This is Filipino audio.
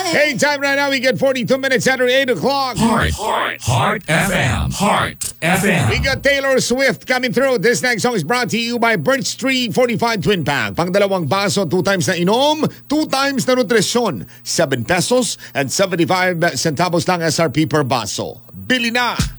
Hey, time right now. We get 42 minutes after 8 o'clock. Heart FM. Heart FM. We got Taylor Swift coming through. This next song is brought to you by Birch Tree 45 Twin Pack. Pang dalawang baso, 2 times na inom, 2 times na nutrisyon. 7 pesos and 75 centavos lang SRP per baso. Bili na!